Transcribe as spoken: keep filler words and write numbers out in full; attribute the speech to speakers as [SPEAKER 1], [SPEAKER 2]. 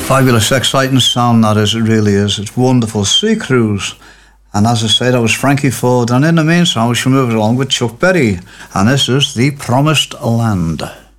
[SPEAKER 1] Fabulous, exciting sound that is, it really is. It's wonderful. Sea Cruise. And as I said, that was Frankie Ford. And in the main song, we shall move along with Chuck Berry. And this is The Promised Land.